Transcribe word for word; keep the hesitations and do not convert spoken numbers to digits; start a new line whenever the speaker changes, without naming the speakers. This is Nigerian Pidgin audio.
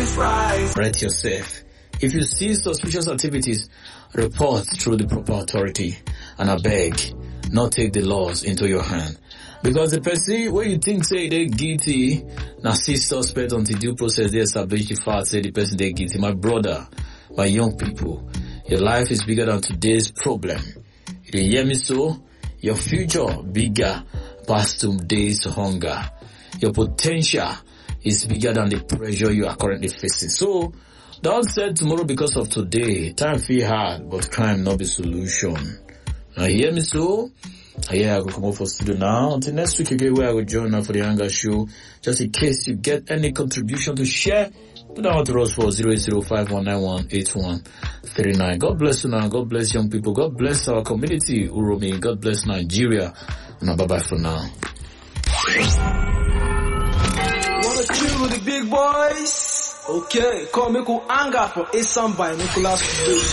Rate yourself. If you see suspicious activities, report through the proper authority. And I beg, not take the laws into your hand. Because the person, when you think, say, they're guilty, now see suspect until due process, they establish the fact, say the person they're guilty. My brother, my young people, your life is bigger than today's problem. You hear me so? Your future bigger past today's hunger. Your potential is bigger than the pressure you are currently facing. So, don't say tomorrow because of today. Time feel hard, but crime not be solution. Now hear me so? Yeah, I will come up for studio now. Until next week again, where I will join now for the Anger Show. Just in case you get any contribution to share, put down to us for zero eight zero five one nine one eight one three nine. God bless you now. God bless young people. God bless our community, Uromi. God bless Nigeria. And bye bye for now.
Wanna chill with the big boys? Okay, call me cool anger for Assam by Nicholas.